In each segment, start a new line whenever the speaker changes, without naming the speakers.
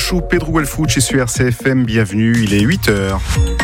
Bonjour Pedro Elfouche sur RCFM, bienvenue, il est 8h.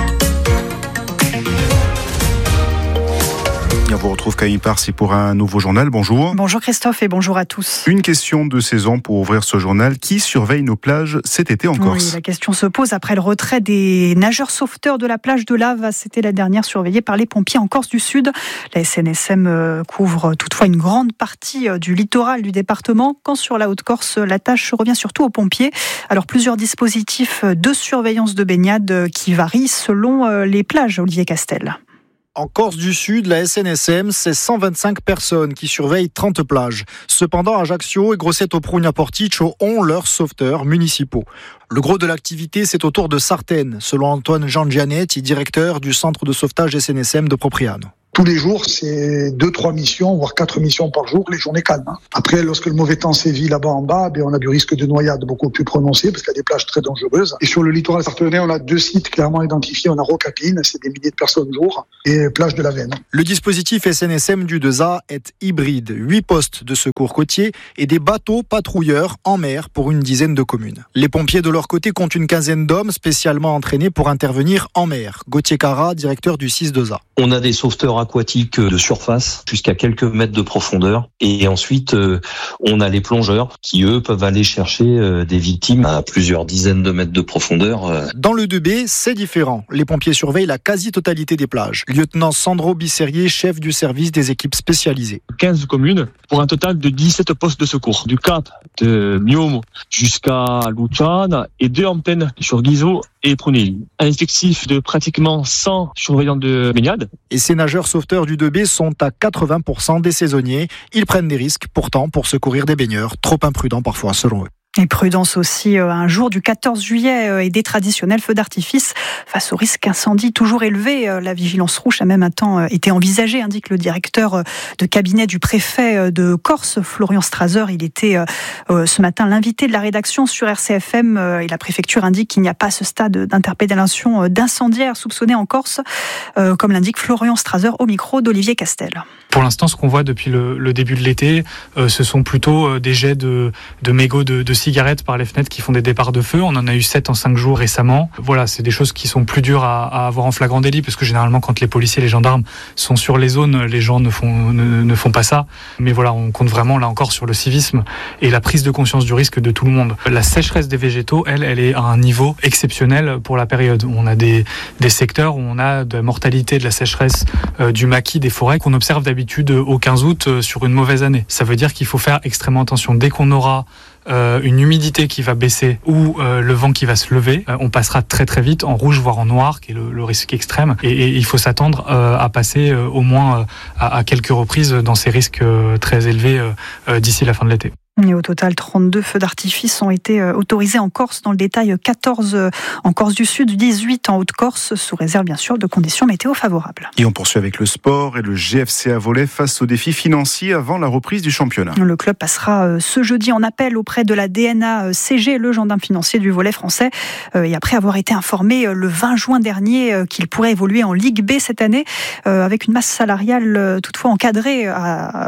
On vous retrouve Camille Parsi pour un nouveau journal. Bonjour.
Bonjour Christophe et bonjour à tous.
Une question de saison pour ouvrir ce journal. Qui surveille nos plages cet été en Corse ?
Oui, la question se pose après le retrait des nageurs sauveteurs de la plage de Lave. C'était la dernière surveillée par les pompiers en Corse du Sud. La SNSM couvre toutefois une grande partie du littoral du département. Quand sur la Haute-Corse, la tâche revient surtout aux pompiers. Alors plusieurs dispositifs de surveillance de baignade qui varient selon les plages, Olivier Castel.
En Corse du Sud, la SNSM, c'est 125 personnes qui surveillent 30 plages. Cependant, Ajaccio et Grosseto Prugna Porticcio ont leurs sauveteurs municipaux. Le gros de l'activité, c'est autour de Sartène, selon Antoine Giangianetti, directeur du centre de sauvetage SNSM de Propriano.
Tous les jours, c'est 2-3 missions, voire 4 missions par jour, les journées calmes. Après, lorsque le mauvais temps sévit là-bas en bas, on a du risque de noyade beaucoup plus prononcé, parce qu'il y a des plages très dangereuses. Et sur le littoral sarthenais, on a 2 sites clairement identifiés. On a Rocapine, c'est des milliers de personnes jour, et plage de la Veine.
Le dispositif SNSM du 2A est hybride. 8 postes de secours côtier et des bateaux patrouilleurs en mer pour une dizaine de communes. Les pompiers de leur côté comptent une quinzaine d'hommes spécialement entraînés pour intervenir en mer. Gauthier Cara, directeur du 6-2A.
On a des sauveteurs aquatiques de surface jusqu'à quelques mètres de profondeur. Et ensuite, on a les plongeurs qui, eux, peuvent aller chercher des victimes à plusieurs dizaines de mètres de profondeur.
Dans le 2B, c'est différent. Les pompiers surveillent la quasi-totalité des plages. Lieutenant Sandro Bisserier, chef du service des équipes spécialisées.
15 communes pour un total de 17 postes de secours. Du Cap de Miomo jusqu'à Luciana et 2 antennes sur Ghiso et Prunelli. Un effectif de pratiquement 100 surveillants de baignade.
Et ces nageurs sauveteurs du 2B sont à 80% des saisonniers. Ils prennent des risques pourtant pour secourir des baigneurs, trop imprudents parfois selon eux.
Et prudence aussi un jour du 14 juillet et des traditionnels feux d'artifice face au risque incendie toujours élevé. La vigilance rouge a même un temps été envisagée, indique le directeur de cabinet du préfet de Corse, Florian Strasser. Il était ce matin l'invité de la rédaction sur RCFM et la préfecture indique qu'il n'y a pas à ce stade d'interpellation d'incendiaires soupçonnés en Corse, comme l'indique Florian Strasser au micro d'Olivier Castel.
Pour l'instant, ce qu'on voit depuis le début de l'été, ce sont plutôt des jets de mégots de cigarettes par les fenêtres qui font des départs de feu. On en a eu 7 en 5 jours récemment. Voilà, c'est des choses qui sont plus dures à avoir en flagrant délit, parce que généralement, quand les policiers et les gendarmes sont sur les zones, les gens ne font pas ça. Mais voilà, on compte vraiment là encore sur le civisme et la prise de conscience du risque de tout le monde. La sécheresse des végétaux, elle est à un niveau exceptionnel pour la période. On a des secteurs où on a de la mortalité de la sécheresse du maquis des forêts qu'on observe d'habitude au 15 août sur une mauvaise année. Ça veut dire qu'il faut faire extrêmement attention. Dès qu'on aura une humidité qui va baisser ou le vent qui va se lever, on passera très très vite en rouge voire en noir, qui est le risque extrême, et il faut s'attendre à passer au moins à quelques reprises dans ces risques très élevés d'ici la fin de l'été.
Et au total, 32 feux d'artifice ont été autorisés en Corse. Dans le détail, 14 en Corse du Sud, 18 en Haute-Corse, sous réserve bien sûr de conditions météo favorables.
Et on poursuit avec le sport et le GFCA Volley face aux défis financiers avant la reprise du championnat.
Le club passera ce jeudi en appel auprès de la DNA CG, le gendarme financier du volley français. Et après avoir été informé le 20 juin dernier qu'il pourrait évoluer en Ligue B cette année, avec une masse salariale toutefois encadrée à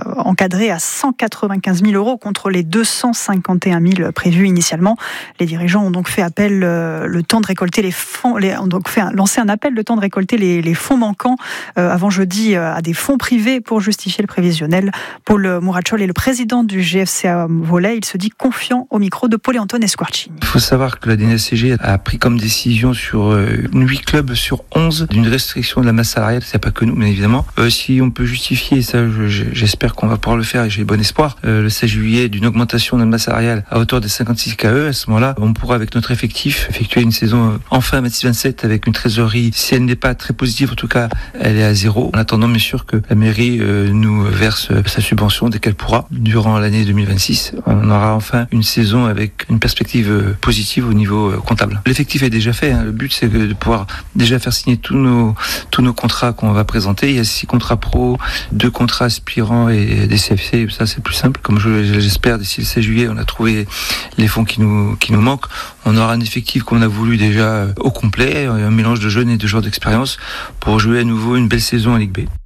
195 000 euros contre les 251 000 prévus initialement. Les dirigeants ont donc fait appel le temps de récolter les fonds, ont donc lancé un appel le temps de récolter les fonds manquants avant jeudi à des fonds privés pour justifier le prévisionnel. Paul Murachol est le président du GFCA Volley. Il se dit confiant au micro de Paul-Antoine Esquarcini.
Il faut savoir que la DNSCG a pris comme décision sur 8 clubs sur 11 d'une restriction de la masse salariale. C'est pas que nous, bien évidemment. Si on peut justifier, ça j'espère qu'on va pouvoir le faire et j'ai bon espoir, le 16 juillet d'une augmentation de la masse salariale à hauteur des 56 KE, à ce moment-là, on pourra avec notre effectif effectuer une saison enfin 26-27 avec une trésorerie, si elle n'est pas très positive, en tout cas, elle est à 0. En attendant, bien sûr, que la mairie nous verse sa subvention dès qu'elle pourra. Durant l'année 2026, on aura enfin une saison avec une perspective positive au niveau comptable. L'effectif est déjà fait. Le but, c'est de pouvoir déjà faire signer tous nos contrats qu'on va présenter. Il y a 6 contrats pro, 2 contrats aspirants et des CFC. Ça, c'est plus simple. Comme j'espère, d'ici le 16 juillet, on a trouvé les fonds qui nous manquent. On aura un effectif qu'on a voulu déjà au complet, un mélange de jeunes et de joueurs d'expérience pour jouer à nouveau une belle saison en Ligue B.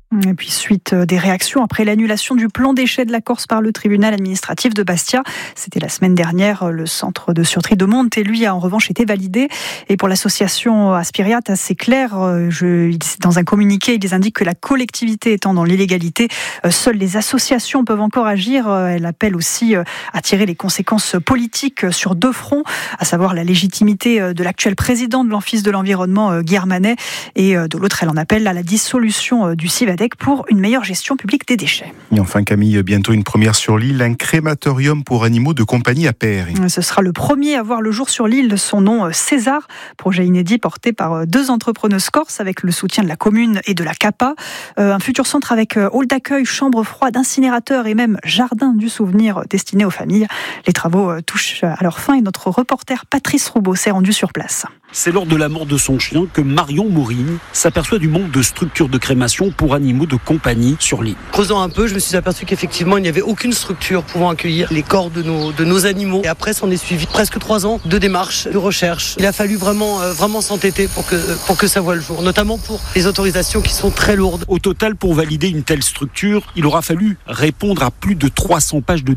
Et puis suite des réactions après l'annulation du plan déchets de la Corse par le tribunal administratif de Bastia. C'était la semaine dernière. Le centre de sûreté de Monte, lui, a en revanche été validé. Et pour l'association Aspiriat, c'est clair. Dans un communiqué, ils indiquent que la collectivité étant dans l'illégalité, seules les associations peuvent encore agir. Elle appelle aussi à tirer les conséquences politiques sur 2 fronts, à savoir la légitimité de l'actuel président de l'Office de l'environnement, Guy Armanet, et de l'autre, elle en appelle à la dissolution du CIVADEC pour une meilleure gestion publique des déchets.
Et enfin Camille, bientôt une première sur l'île, un crématorium pour animaux de compagnie à Pairs.
Ce sera le premier à voir le jour sur l'île. Son nom, César, projet inédit porté par 2 entrepreneuses corses avec le soutien de la commune et de la CAPA. Un futur centre avec hall d'accueil, chambre froide, incinérateur et même jardin du souvenir destiné aux familles. Les travaux touchent à leur fin et notre reporter Patrice Roubaud s'est rendu sur place.
C'est lors de la mort de son chien que Marion Mourine s'aperçoit du manque de structures de crémation pour animaux de compagnie sur l'île.
Creusant un peu, je me suis aperçu qu'effectivement, il n'y avait aucune structure pouvant accueillir les corps de nos animaux. Et après, s'en est suivi presque 3 ans de démarches, de recherche. Il a fallu vraiment s'entêter pour que ça voie le jour, notamment pour les autorisations qui sont très lourdes.
Au total, pour valider une telle structure, il aura fallu répondre à plus de 300 pages de